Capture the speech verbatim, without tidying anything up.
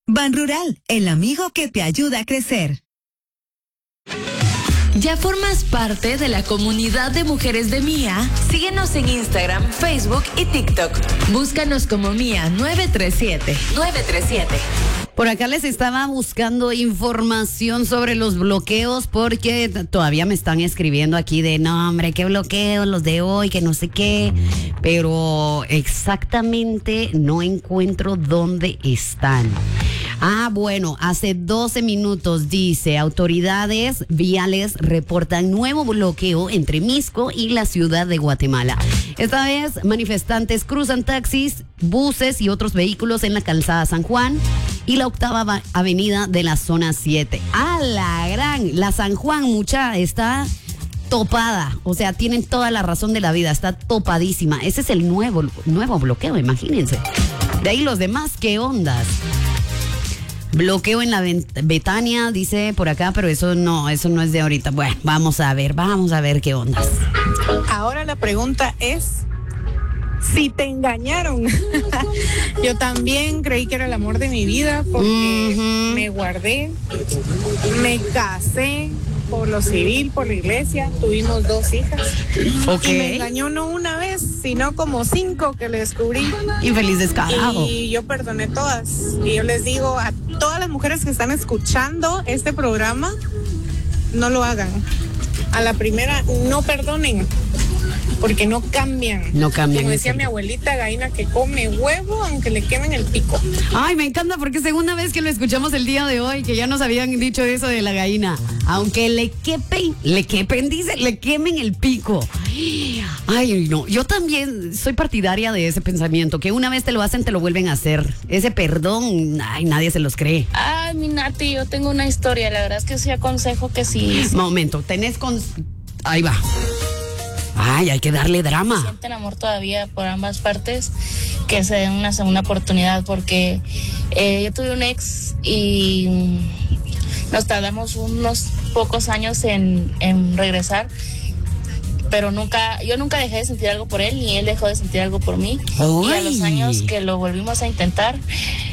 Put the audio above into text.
Ban Rural, el amigo que te ayuda a crecer. ¿Ya formas parte de la comunidad de mujeres de Mía? Síguenos en Instagram, Facebook y TikTok. Búscanos como Mía nueve tres siete. nueve tres siete. Por acá les estaba buscando información sobre los bloqueos porque t- todavía me están escribiendo aquí de no, hombre, qué bloqueos los de hoy, que no sé qué, pero exactamente no encuentro dónde están. Ah, bueno, hace doce minutos dice, autoridades viales reportan nuevo bloqueo entre Misco y la ciudad de Guatemala. Esta vez, manifestantes cruzan taxis, buses y otros vehículos en la calzada San Juan y la octava va- avenida de la zona siete. ¡A la gran! La San Juan, mucha, está topada. O sea, tienen toda la razón de la vida, está topadísima. Ese es el nuevo, nuevo bloqueo, imagínense. De ahí los demás, ¿qué ondas? Bloqueo en la Ven- Betania, dice por acá, pero eso no, eso no es de ahorita. Bueno, vamos a ver, vamos a ver qué ondas. Ahora la pregunta es si te engañaron. Yo también creí que era el amor de mi vida porque Ujú. me guardé, me casé por lo civil, por la iglesia, tuvimos dos hijas. Ok. Y me engañó no una vez, sino como cinco que le descubrí. Infeliz descarado. Y yo perdoné todas. Y yo les digo a todas las mujeres que están escuchando este programa, no lo hagan. A la primera, no perdonen, porque no cambian. No cambian, Como es decía cierto. mi abuelita, gallina que come huevo aunque le quemen el pico. Ay, me encanta porque es segunda vez que lo escuchamos el día de hoy, que ya nos habían dicho eso de la gallina. Aunque le quepen, le quepen, dice, le quemen el pico. Ay, no, yo también soy partidaria de ese pensamiento, que una vez te lo hacen, te lo vuelven a hacer. Ese perdón, ay, nadie se los cree. Ay, mi Nati, yo tengo una historia. La verdad es que sí aconsejo que sí. Momento, tenés con... Ahí va. Ay, hay que darle drama. Sienten amor todavía por ambas partes, que se den una segunda oportunidad, porque eh, yo tuve un ex y nos tardamos unos pocos años en, en regresar, pero nunca, yo nunca dejé de sentir algo por él, ni él dejó de sentir algo por mí. Uy. Y a los años que lo volvimos a intentar,